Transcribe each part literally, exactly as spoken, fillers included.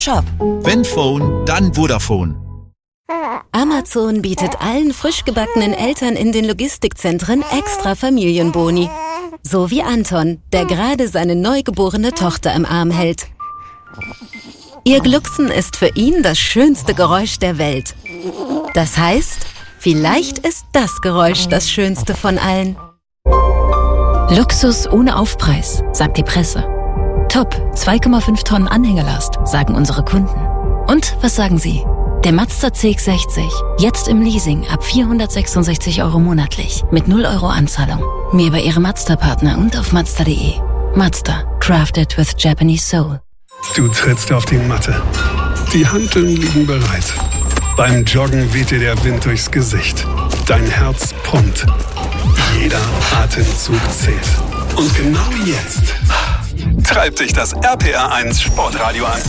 Shop. Wenn Phone, dann Vodafone. Amazon bietet allen frisch gebackenen Eltern in den Logistikzentren extra Familienboni. So wie Anton, der gerade seine neugeborene Tochter im Arm hält. Ihr Glucksen ist für ihn das schönste Geräusch der Welt. Das heißt, vielleicht ist das Geräusch das schönste von allen. Luxus ohne Aufpreis, sagt die Presse. Top, zwei Komma fünf Tonnen Anhängelast, sagen unsere Kunden. Und was sagen Sie? Der Mazda C X sechzig, jetzt im Leasing ab vierhundertsechsundsechzig Euro monatlich, mit null Euro Anzahlung. Mehr bei Ihrem Mazda-Partner und auf Mazda punkt de. Mazda, crafted with Japanese soul. Du trittst auf die Matte. Die Hanteln liegen bereit. Beim Joggen weht dir der Wind durchs Gesicht. Dein Herz pumpt. Jeder Atemzug zählt. Und genau jetzt treibt dich das R P R eins Sportradio an.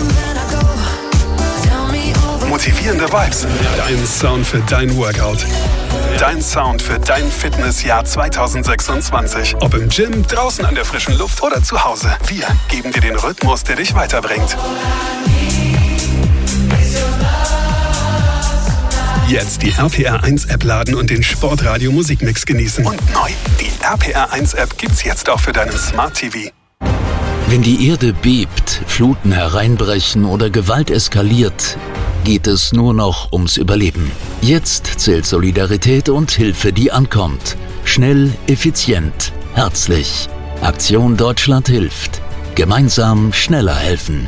Motivierende Vibes. Dein Sound für dein Workout. Dein Sound für dein Fitnessjahr zwanzig sechsundzwanzig. Ob im Gym, draußen an der frischen Luft oder zu Hause. Wir geben dir den Rhythmus, der dich weiterbringt. Jetzt die R P R eins App laden und den Sportradio Musikmix genießen. Und neu, die R P R eins App gibt's jetzt auch für deinen Smart T V. Wenn die Erde bebt, Fluten hereinbrechen oder Gewalt eskaliert, geht es nur noch ums Überleben. Jetzt zählt Solidarität und Hilfe, die ankommt. Schnell, effizient, herzlich. Aktion Deutschland hilft. Gemeinsam schneller helfen.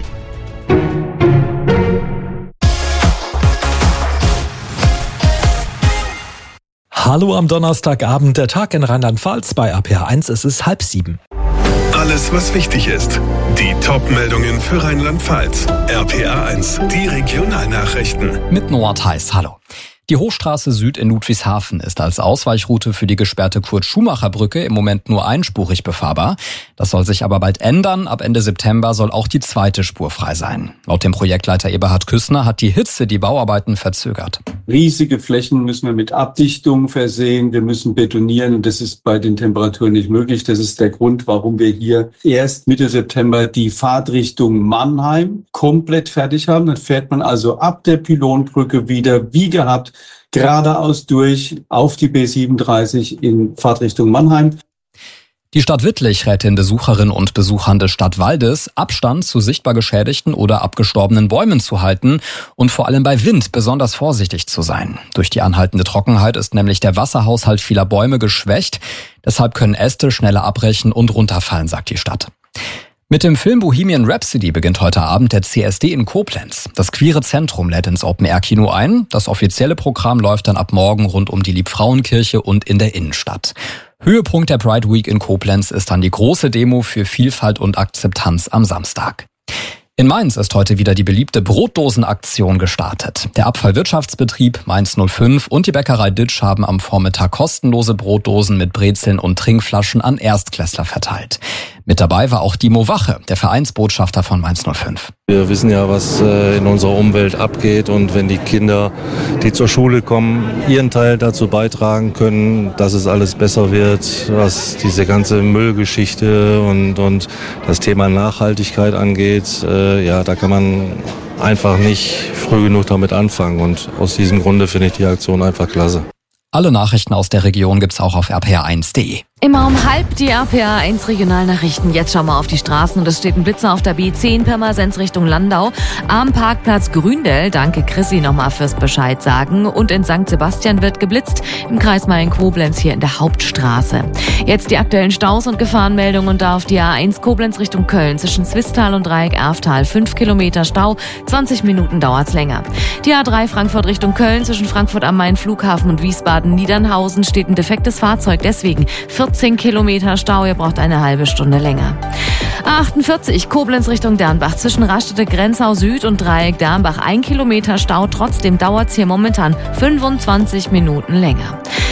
Hallo am Donnerstagabend, der Tag in Rheinland-Pfalz bei R P R eins, es ist halb sieben. Alles, was wichtig ist. Die Top-Meldungen für Rheinland-Pfalz. R P R eins, die Regionalnachrichten. Mit Noah Theis, hallo. Die Hochstraße Süd in Ludwigshafen ist als Ausweichroute für die gesperrte Kurt-Schumacher-Brücke im Moment nur einspurig befahrbar. Das soll sich aber bald ändern. Ab Ende September soll auch die zweite Spur frei sein. Laut dem Projektleiter Eberhard Küssner hat die Hitze die Bauarbeiten verzögert. Riesige Flächen müssen wir mit Abdichtung versehen. Wir müssen betonieren und das ist bei den Temperaturen nicht möglich. Das ist der Grund, warum wir hier erst Mitte September die Fahrtrichtung Mannheim komplett fertig haben. Dann fährt man also ab der Pylonbrücke wieder wie gehabt geradeaus durch auf die B siebenunddreißig in Fahrtrichtung Mannheim. Die Stadt Wittlich rät den Besucherinnen und Besuchern des Stadtwaldes, Abstand zu sichtbar geschädigten oder abgestorbenen Bäumen zu halten und vor allem bei Wind besonders vorsichtig zu sein. Durch die anhaltende Trockenheit ist nämlich der Wasserhaushalt vieler Bäume geschwächt. Deshalb können Äste schneller abbrechen und runterfallen, sagt die Stadt. Mit dem Film Bohemian Rhapsody beginnt heute Abend der C S D in Koblenz. Das Queere Zentrum lädt ins Open-Air-Kino ein. Das offizielle Programm läuft dann ab morgen rund um die Liebfrauenkirche und in der Innenstadt. Höhepunkt der Pride Week in Koblenz ist dann die große Demo für Vielfalt und Akzeptanz am Samstag. In Mainz ist heute wieder die beliebte Brotdosenaktion gestartet. Der Abfallwirtschaftsbetrieb Mainz null fünf und die Bäckerei Ditsch haben am Vormittag kostenlose Brotdosen mit Brezeln und Trinkflaschen an Erstklässler verteilt. Mit dabei war auch Dimo Wache, der Vereinsbotschafter von Mainz null fünf. Wir wissen ja, was in unserer Umwelt abgeht und wenn die Kinder, die zur Schule kommen, ihren Teil dazu beitragen können, dass es alles besser wird, was diese ganze Müllgeschichte und, und das Thema Nachhaltigkeit angeht, äh, ja, da kann man einfach nicht früh genug damit anfangen und aus diesem Grunde finde ich die Aktion einfach klasse. Alle Nachrichten aus der Region gibt's auch auf r p r eins punkt de. Immer um halb die R P R eins Regionalnachrichten. Jetzt schauen wir auf die Straßen und es steht ein Blitzer auf der B zehn Pirmasens Richtung Landau. Am Parkplatz Gründell, danke Chrissy nochmal fürs Bescheid sagen. Und in Sankt Sebastian wird geblitzt, im Kreis Mayen-Koblenz hier in der Hauptstraße. Jetzt die aktuellen Staus und Gefahrenmeldungen und da auf die A eins Koblenz Richtung Köln zwischen Zwistal und Dreieck Erftal. fünf Kilometer Stau, zwanzig Minuten dauert's länger. Die A drei Frankfurt Richtung Köln zwischen Frankfurt am Main Flughafen und Wiesbaden-Niedernhausen steht ein defektes Fahrzeug, deswegen vierzehn Kilometer Stau, ihr braucht eine halbe Stunde länger. A achtundvierzig Koblenz Richtung Dernbach zwischen Raststätte Grenzau Süd und Dreieck Dernbach ein Kilometer Stau, trotzdem dauert's hier momentan fünfundzwanzig Minuten länger.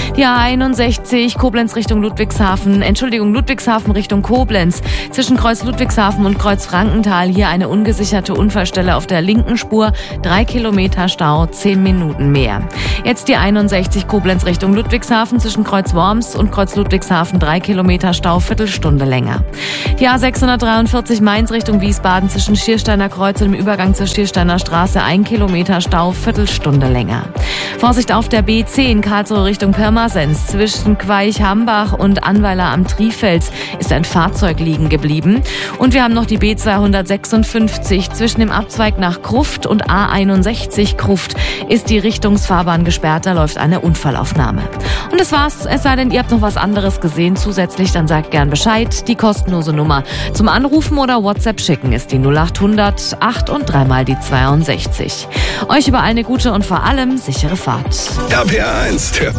Die A einundsechzig Koblenz Richtung Ludwigshafen, Entschuldigung, Ludwigshafen Richtung Koblenz. Zwischen Kreuz Ludwigshafen und Kreuz Frankenthal hier eine ungesicherte Unfallstelle auf der linken Spur. Drei Kilometer Stau, zehn Minuten mehr. Jetzt die einundsechzig Koblenz Richtung Ludwigshafen zwischen Kreuz Worms und Kreuz Ludwigshafen. Drei Kilometer Stau, Viertelstunde länger. Die A sechshundertdreiundvierzig Mainz Richtung Wiesbaden zwischen Schiersteiner Kreuz und dem Übergang zur Schiersteiner Straße. Ein Kilometer Stau, Viertelstunde länger. Vorsicht auf der B zehn Karlsruhe Richtung Pirmasens. Zwischen Queich-Hambach und Annweiler am Trifels ist ein Fahrzeug liegen geblieben. Und wir haben noch die B zweihundertsechsundfünfzig. Zwischen dem Abzweig nach Kruft und A einundsechzig Kruft ist die Richtungsfahrbahn gesperrt. Da läuft eine Unfallaufnahme. Und das war's. Es sei denn, ihr habt noch was anderes gesehen zusätzlich, dann sagt gern Bescheid. Die kostenlose Nummer zum Anrufen oder WhatsApp schicken ist die null achthundert acht und dreimal die zweiundsechzig. Euch überall eine gute und vor allem sichere Fahrt. R P R eins, der